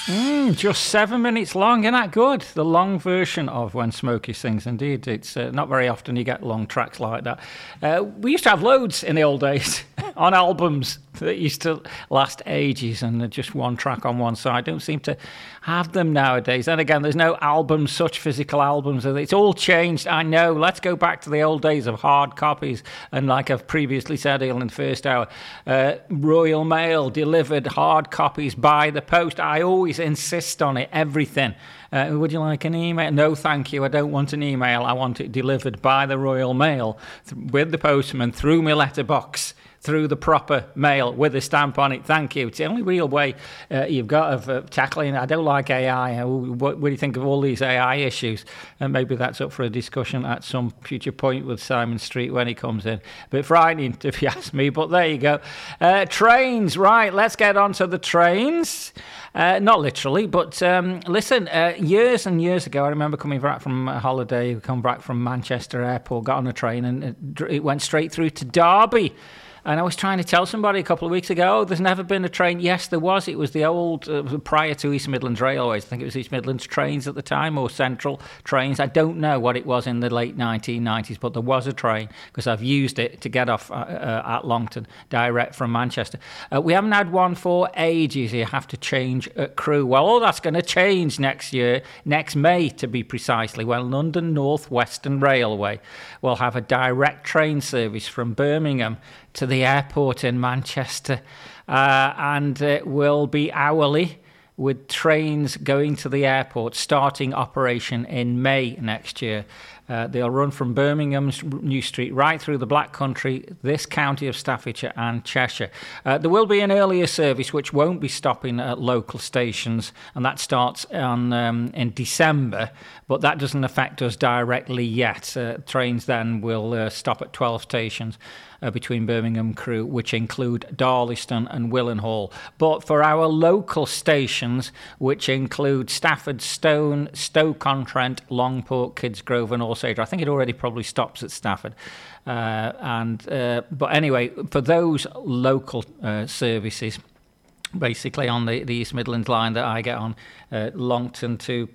Just 7 minutes long, isn't that good? The long version of When Smokey Sings. Indeed, it's not very often you get long tracks like that. We used to have loads in the old days on albums that used to last ages and just one track on one side. Don't seem to have them nowadays. And again, there's no albums, such physical albums. It's all changed, I know. Let's go back to the old days of hard copies. And like I've previously said in the first hour, Royal Mail delivered hard copies by the post. I always insist on it, everything. Would you like an email? No, thank you. I don't want an email. I want it delivered by the Royal Mail with the postman through my letterbox, through the proper mail with a stamp on it. Thank you. It's the only real way you've got of tackling. I don't like AI. What do you think of all these AI issues? And maybe that's up for a discussion at some future point with Simon Street when he comes in. But frightening, if you ask me. But there you go. Trains, right. Let's get on to the trains. Not literally, but listen, years and years ago, I remember coming back from a holiday, come back from Manchester Airport, got on a train, and it went straight through to Derby. And I was trying to tell somebody a couple of weeks ago, there's never been a train. Yes, there was. It was the old, prior to East Midlands Railways. I think it was East Midlands Trains at the time, or Central Trains. I don't know what it was in the late 1990s, but there was a train, because I've used it to get off at Longton, direct from Manchester. We haven't had one for ages. You have to change crew. Well, all that's going to change next year, next May to be precisely, when London North Western Railway will have a direct train service from Birmingham to the airport in Manchester, and it will be hourly, with trains going to the airport starting operation in May next year. They'll run from Birmingham's New Street right through the Black Country, this county of Staffordshire and Cheshire. There will be an earlier service which won't be stopping at local stations, and that starts on in December, but that doesn't affect us directly yet. Trains then will stop at 12 stations between Birmingham Crewe, which include Darlaston and Willenhall. But for our local stations, which include Stafford, Stone, Stoke-on-Trent, Longport, Kidsgrove and Alsager, I think it already probably stops at Stafford. But anyway, for those local services, basically on the East Midlands line that I get on, Longton to...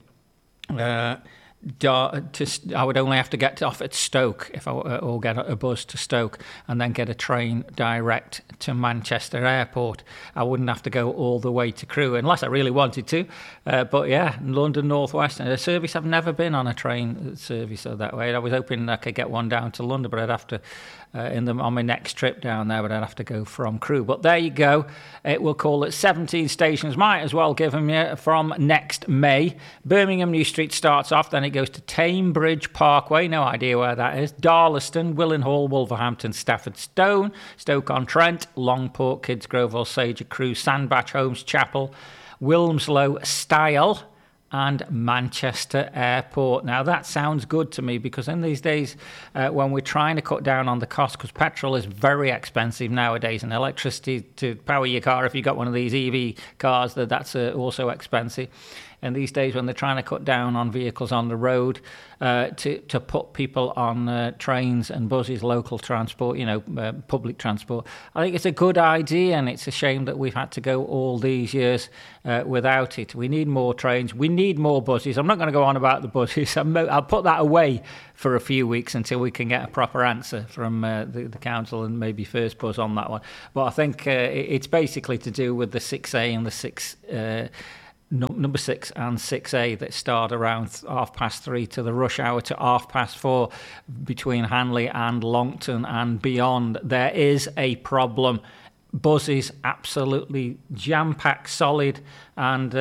I would only have to get off at Stoke if I or get a bus to Stoke and then get a train direct to Manchester Airport. I wouldn't have to go all the way to Crewe unless I really wanted to. But yeah, London North Western, a service. I've never been on a train service that way. I was hoping I could get one down to London, but I'd have to on my next trip down there, but I'd have to go from Crewe. But there you go. It will call it 17 stations. Might as well give them you from next May. Birmingham New Street starts off, then it goes to Tamebridge Parkway, no idea where that is, Darlaston, Willenhall, Wolverhampton, Stafford, Stone, Stoke-on-Trent, Longport, Kidsgrove, Alsager, Crewe, Sandbach, Holmes Chapel, Wilmslow, Stile, and Manchester Airport. Now that sounds good to me, because in these days when we're trying to cut down on the cost, because petrol is very expensive nowadays, and electricity to power your car, if you've got one of these EV cars, that's also expensive. And these days when they're trying to cut down on vehicles on the road, to put people on trains and buses, local transport, public transport, I think it's a good idea, and it's a shame that we've had to go all these years without it. We need more trains. We need more buses. I'm not going to go on about the buses. I'll put that away for a few weeks until we can get a proper answer from the council and maybe First Bus on that one. But I think it's basically to do with the 6A and the 6... number 6 and 6A that start around 3:30 to the rush hour to 4:30 between Hanley and Longton and beyond. There is a problem. Buses absolutely jam-packed, solid, and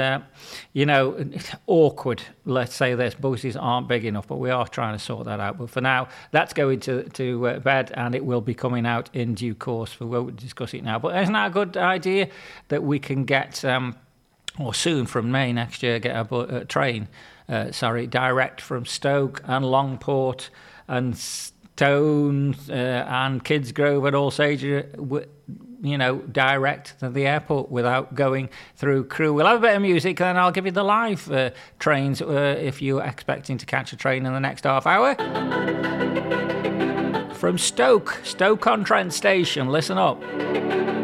awkward. Let's say this: buses aren't big enough, but we are trying to sort that out. But for now, that's going to bed, and it will be coming out in due course. We won't discuss it now, but isn't that a good idea that we can get? Or soon from May next year, get a train, direct from Stoke and Longport and Stone and Kidsgrove and Alsager, direct to the airport without going through Crewe. We'll have a bit of music, then I'll give you the live trains if you're expecting to catch a train in the next half hour. From Stoke-on-Trent Station, listen up.